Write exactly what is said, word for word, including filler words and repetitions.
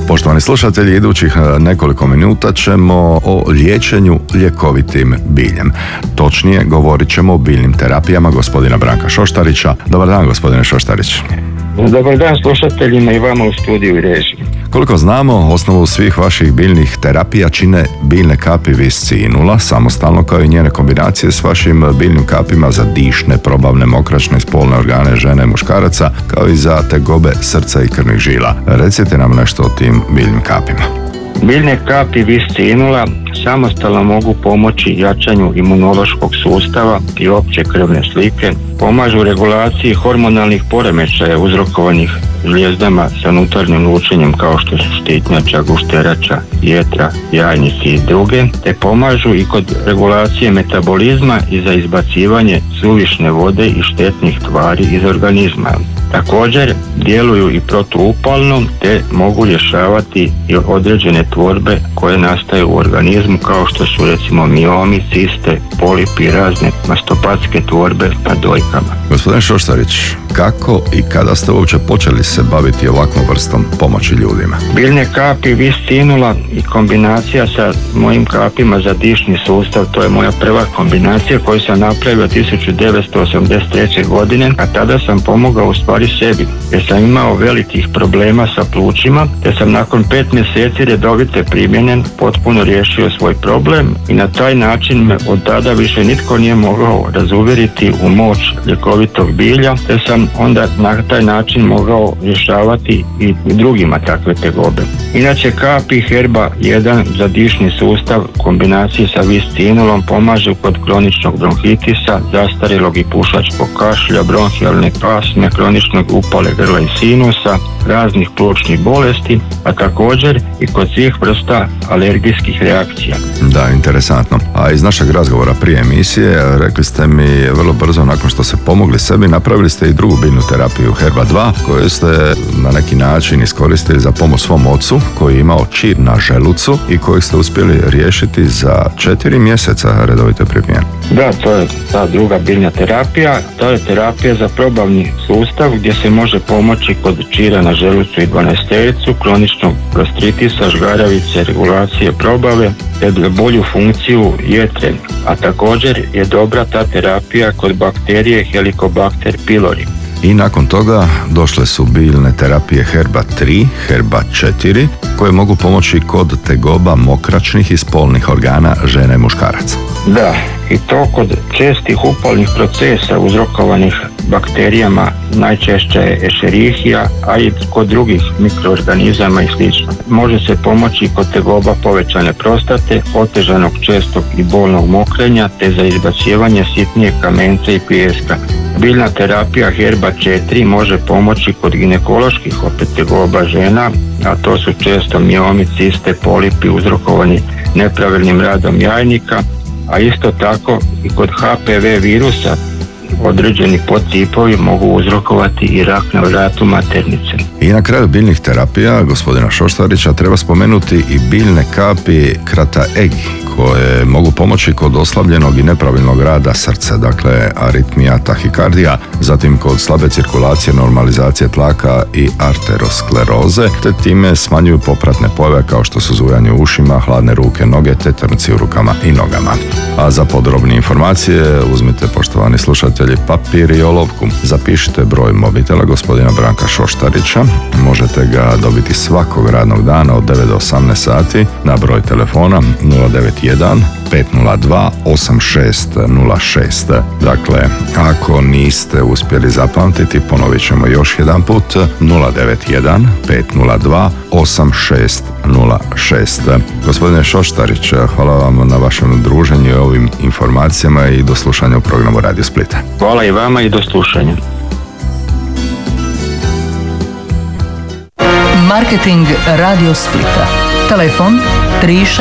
Poštovani slušatelji, idućih nekoliko minuta ćemo o liječenju ljekovitim biljem. Točnije, govorit ćemo o biljnim terapijama gospodina Branka Šoštarića. Dobar dan, gospodine Šoštarić. Dobar dan slušateljima i vama u studiju i režiji. Koliko znamo, osnovu svih vaših biljnih terapija čine biljne kapi viscinula, samostalno kao i njene kombinacije s vašim biljnim kapima za dišne, probavne, mokračne i spolne organe žene i muškaraca, kao i za tegobe srca i krvnih žila. Recite nam nešto o tim biljnim kapima. Biljne kapi viscinula samostalno mogu pomoći jačanju imunološkog sustava i opće krvne slike, pomažu regulaciji hormonalnih poremećaja uzrokovanih žlijezdama sa unutarnjim lučenjem kao što su štitnjača, gušterača, jetra, jajnici i druge, te pomažu i kod regulacije metabolizma i za izbacivanje suvišne vode i štetnih tvari iz organizma. Također djeluju i protuupalno te mogu rješavati i određene tvorbe koje nastaju u organizmu kao što su recimo miomi, ciste, polipi, razne mastopatske tvorbe na dojkama. Gospodin Šoštarić, kako i kada ste uopće počeli se baviti ovakvom vrstom pomoći ljudima? Biljne kapi viscinula i kombinacija sa mojim kapima za dišni sustav, to je moja prva kombinacija koju sam napravio tisuću devetsto osamdeset treće. godine, a tada sam pomogao u stvari sebi, jer sam imao velikih problema sa plućima, te sam nakon pet mjeseci redovite primjene potpuno riješio svoj problem i na taj način me od tada više nitko nije mogao razuvjeriti u moć ljekovitog bilja, te sam onda na taj način mogao rješavati i drugima takve tegobe. Inače, kapi Herba jedan za dišni sustav u kombinaciji sa viscinulom pomažu kod kroničnog bronhitisa, zastarjelog i pušačkog kašlja, bronhijalne pasme, kroničnog upale grla i sinusa, raznih plućnih bolesti, a također i kod svih vrsta alergijskih reakcija. Da, interesantno. A iz našeg razgovora prije emisije rekli ste mi vrlo brzo nakon što ste pomogli sebi, napravili ste i drugu biljnu terapiju Herba dva koju ste na neki način iskoristili za pomoć svom ocu koji je imao čir na želucu i kojeg ste uspjeli riješiti za četiri mjeseca redovite primjene. Da, to je ta druga biljna terapija. To je terapija za probavni sustav gdje se može pomoći kod čira na želucu i dvanaestericu, kroničnog gastritisa, žgaravice, regulacije probave, te bolju funkciju jetre, a također je dobra ta terapija kod bakterije Helicobacter pylori. I nakon toga došle su biljne terapije Herba tri, Herba četiri, koje mogu pomoći kod tegoba mokračnih i spolnih organa žene i muškaraca. Da, i to kod čestih upalnih procesa uzrokovanih bakterijama, najčešće je Escherichia, a i kod drugih mikroorganizama i slično. Može se pomoći kod tegoba povećane prostate, otežanog čestog i bolnog mokrenja, te za izbacivanje sitnijeg kamenca i pijeska. Biljna terapija Herba četiri može pomoći kod ginekoloških opet tegoba žena, a to su često miomi, ciste, polipi uzrokovani nepravilnim radom jajnika, a isto tako i kod H P V virusa određeni podtipovi mogu uzrokovati i rak na vratu maternice. I na kraju biljnih terapija gospodina Šoštarića treba spomenuti i biljne kapi Krata-Egi koje mogu pomoći kod oslabljenog i nepravilnog rada srca, dakle aritmija, tahikardija, zatim kod slabe cirkulacije, normalizacije tlaka i arteroskleroze, te time smanjuju popratne pojave kao što su zujanje u ušima, hladne ruke, noge te trnci u rukama i nogama. A za podrobnije informacije uzmite, poštovani slušatelji, papir i olovku. Zapišite broj mobitela gospodina Branka Šoštarića. Možete ga dobiti svakog radnog dana od devet do osamnaest sati na broj telefona nula devet jedan pet nula dva osam šest nula šest. Dakle, ako niste uspjeli zapamtiti, ponovit ćemo još jedan put nula devet jedan pet nula dva osam šest nula šest. Gospodine Šoštarić, hvala vam na vašem druženju i ovim informacijama i do slušanja u programu Radio Splita. Hvala i vama i do slušanja. Marketing Radio Splita. Telefon tri